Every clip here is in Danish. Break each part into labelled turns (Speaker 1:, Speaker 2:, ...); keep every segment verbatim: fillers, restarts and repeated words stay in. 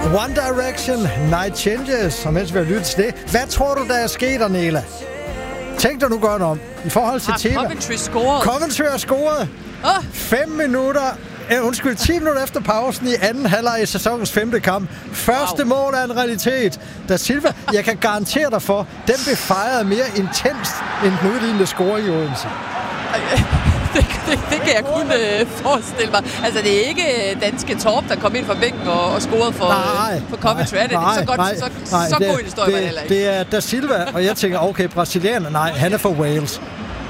Speaker 1: One Direction, Night Changes. Og mens vi har lyttet til det, hvad tror du, der er sket, Nela? Tænk dig nu godt om. I forhold til tema.
Speaker 2: Coventry scoret.
Speaker 1: Coventry har scoret.
Speaker 2: Oh.
Speaker 1: Fem minutter. Uh, undskyld, ti minutter efter pausen i anden halvleg i sæsonens femte kamp. Første wow. mål er en realitet. Da Silva, jeg kan garantere dig for, den blev fejret mere intenst end den udlignende score i Odense.
Speaker 2: Det, det, det kan jeg kun øh, forestille mig. Altså, det er ikke danske Torp, der kom ind fra bænken og, og scorede for,
Speaker 1: nej,
Speaker 2: øh, for Coventry. Er det
Speaker 1: nej,
Speaker 2: så godt,
Speaker 1: nej,
Speaker 2: så,
Speaker 1: nej,
Speaker 2: så
Speaker 1: det,
Speaker 2: god en historie,
Speaker 1: det,
Speaker 2: var det heller ikke.
Speaker 1: Det er Da Silva, og jeg tænker, okay, brasilianer, nej, han er fra Wales.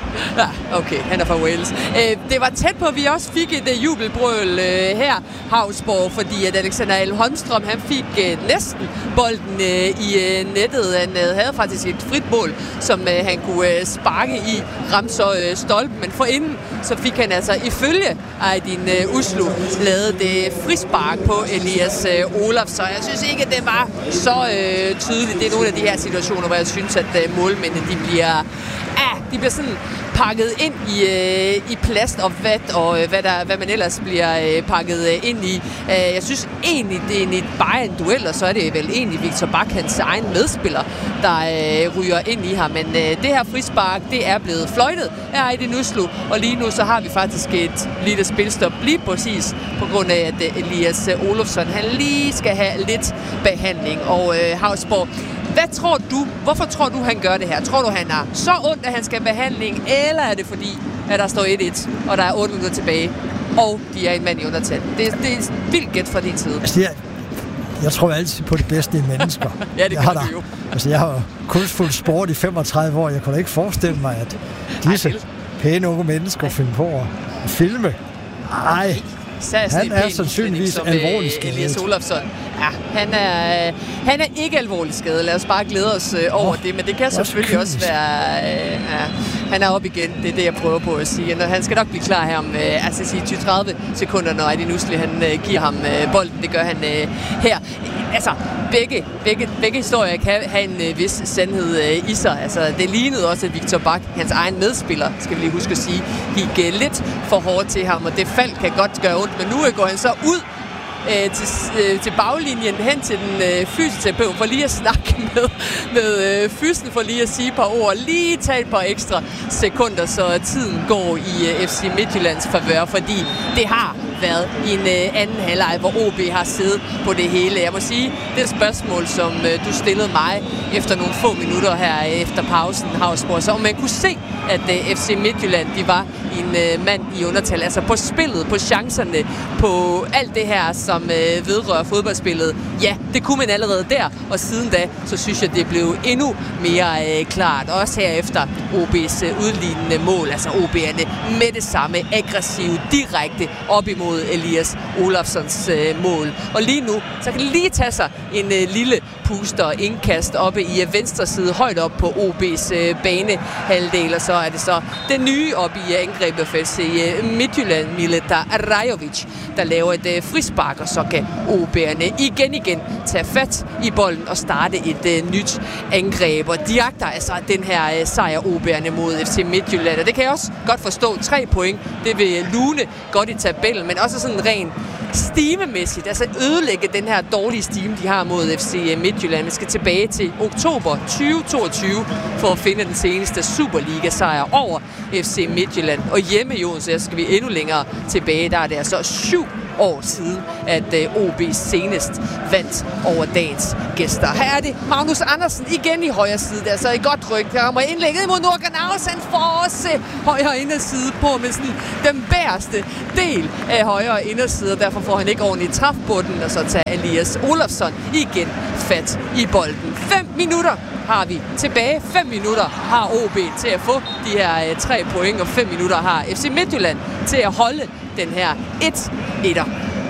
Speaker 2: Ja, okay, han er fra Wales. Øh, det var tæt på, at vi også fik et uh, jubelbrøl uh, her, Havsborg, fordi at Alexander L. Holmstrøm, han fik uh, næsten bolden uh, i uh, nettet. Han uh, havde faktisk et frit mål, som uh, han kunne uh, sparke i, ramte så uh, stolpen, men forinden så fik han altså ifølge Aydin uh, Uslu lavet det frispark på Elias uh, Olaf, så jeg synes ikke, at det var så uh, tydeligt. Det er nogle af de her situationer, hvor jeg synes, at uh, målmændene, de bliver, ah, de bliver sådan pakket ind i, øh, i plast og vat og øh, hvad, der, hvad man ellers bliver øh, pakket øh, ind i. Øh, jeg synes egentlig, det er en, bare en duel, og så er det vel egentlig Victor Bak, hans egen medspiller, der øh, ryger ind i ham. Men øh, det her frispark, det er blevet fløjtet af Aydin Uslu, og lige nu så har vi faktisk et lille spilstop lige præcis på grund af, at øh, Elias øh, Olofsson, han lige skal have lidt behandling. Og øh, Havsborg, hvad tror du, hvorfor tror du, han gør det her? Tror du, han er så ondt, at han skal have behandling, eller er det fordi, at der står et et, og der er otte minutter tilbage, og de er en mand i undertal? Det, det er vildt gæt fra din side.
Speaker 1: Altså, jeg, jeg tror altid på det bedste i mennesker.
Speaker 2: Ja, det
Speaker 1: gør
Speaker 2: du jo.
Speaker 1: Altså, jeg har kun fulgt sport i femogtredive år. Jeg kunne da ikke forestille mig, at disse pæne unge mennesker finder på at filme. Nej. Han er sandsynligvis alvorligt skadet.
Speaker 2: Elias Olofsson. Ja, han er, øh, han er ikke alvorligt skadet. Lad os bare glæde os øh, over oh, det, men det kan selvfølgelig også være... Øh, ja, han er op igen, det er det, jeg prøver på at sige. Og han skal nok blive klar her om øh, altså sige tyve til tredive sekunder, når Aydin Uslu han øh, giver ham øh, bolden. Det gør han øh, her. Altså, begge, begge, begge historier kan have en øh, vis sandhed øh, i sig. Altså, det lignede også, at Victor Bak, hans egen medspiller, skal vi lige huske at sige, gik øh, lidt for hårdt til ham, og det fald kan godt gøre ondt, men nu øh, går han så ud Øh, til, øh, til baglinjen hen til den øh, fysioterapeut for lige at snakke med, med øh, fysen, for lige at sige et par ord, lige tage et par ekstra sekunder, så tiden går i øh, F C Midtjyllands favør, fordi det har været i en øh, anden halvleg, hvor O B har siddet på det hele. Jeg må sige, det spørgsmål, som øh, du stillede mig efter nogle få minutter her øh, efter pausen, Havsborg, så om man kunne se, at øh, F C Midtjylland, de var en øh, mand i undertal, altså på spillet, på chancerne, på alt det her, som øh, vedrører fodboldspillet. Ja, det kunne man allerede der, og siden da, så synes jeg, det blev endnu mere øh, klart. Også herefter O B's øh, udlignende mål, altså O B'erne med det samme, aggressive, direkte op imod Elias Olofssons øh, mål. Og lige nu, så kan det lige tage sig en øh, lille puster og indkast oppe i øh, venstre side, højt op på O B's øh, banehalvdel, og så er det så det nye op i øh, angrebet for F C øh, Midtjylland, Mileta Rajovic, der laver et øh, frispark, og så kan O B'erne igen igen tage fat i bolden og starte et øh, nyt angreb. Og de jagter altså den her øh, sejr O B'erne mod F C Midtjylland, og det kan jeg også godt forstå. Tre point, det vil lune godt i tabellen, men også sådan ren stimemæssigt, altså ødelægge den her dårlige stime, de har mod F C Midtjylland. Vi skal tilbage til oktober tyve toogtyve for at finde den seneste Superliga-sejr over F C Midtjylland. Og hjemme i Odense, så skal vi endnu længere tilbage. Der er det altså syv år siden, at uh, O B senest vandt over dagens gæster. Her er det Magnus Andersen igen i højre side. Det er altså i godt ryg. Der kommer indlægget imod Nurganaus. Han får også højre inderside på med sådan den bæreste del af højre inderside. Derfor får han ikke ordentligt træf på den, og så tager Elias Olofsson igen fat i bolden. Fem minutter har vi tilbage. Fem minutter har O B til at få de her uh, tre point, og fem minutter har F C Midtjylland til at holde den her et-etter.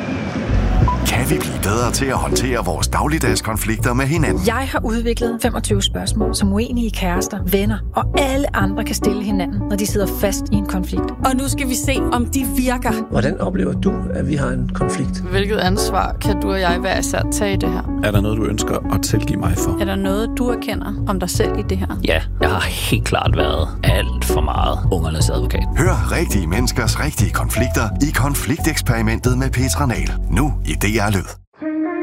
Speaker 3: Kan vi blive bedre til at håndtere vores dagligdags konflikter med hinanden?
Speaker 4: Jeg har udviklet femogtyve spørgsmål, som uenige kærester, venner og alle andre kan stille hinanden, når de sidder fast i en konflikt.
Speaker 5: Og nu skal vi se, om de virker.
Speaker 6: Hvordan oplever du, at vi har en konflikt?
Speaker 7: Hvilket ansvar kan du og jeg hver især tage i det her?
Speaker 8: Er der noget, du ønsker at tilgive mig for?
Speaker 7: Er der noget, du erkender om dig selv i det her?
Speaker 9: Ja, jeg har helt klart været alt for meget ungernes advokat.
Speaker 3: Hør rigtige menneskers rigtige konflikter i Konflikteksperimentet med Petra Nahl. Nu i D R Lyd.